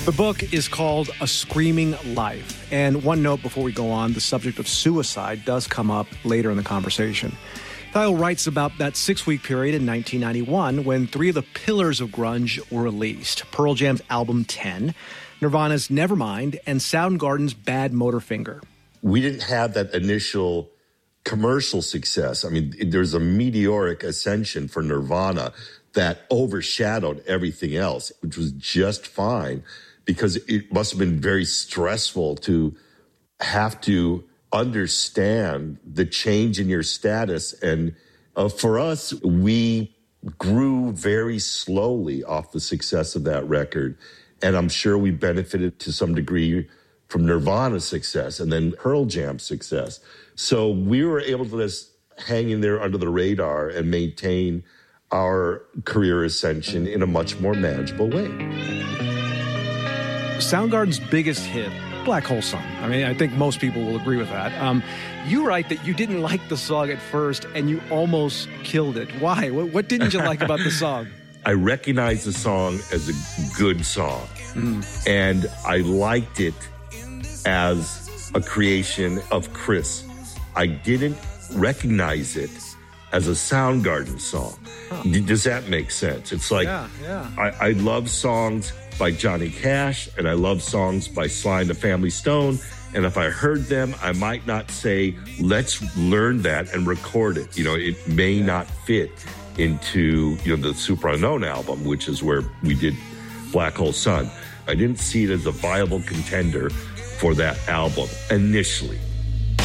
The book is called A Screaming Life. And one note before we go on, the subject of suicide does come up later in the conversation. Thayil writes about that 6-week period in 1991 when 3 of the pillars of grunge were released. Pearl Jam's album 10, Nirvana's Nevermind, and Soundgarden's Bad Motorfinger. We didn't have that initial commercial success. I mean, there's a meteoric ascension for Nirvana that overshadowed everything else, which was just fine because it must have been very stressful to have to understand the change in your status. And for us, we grew very slowly off the success of that record. And I'm sure we benefited to some degree from Nirvana's success and then Pearl Jam's success. So we were able to just hang in there under the radar and maintain our career ascension in a much more manageable way. Soundgarden's biggest hit, Black Hole Sun. I mean, I think most people will agree with that. You write that you didn't like the song at first and you almost killed it. Why? What didn't you like about the song? I recognized the song as a good song, and I liked it as a creation of Chris. I didn't recognize it as a Soundgarden song. Huh. Does that make sense? It's like, I love songs by Johnny Cash, and I love songs by Sly and the Family Stone, and if I heard them, I might not say, let's learn that and record it. You know, it may not fit into, the Super Unknown album, which is where we did Black Hole Sun. I didn't see it as a viable contender for that album initially.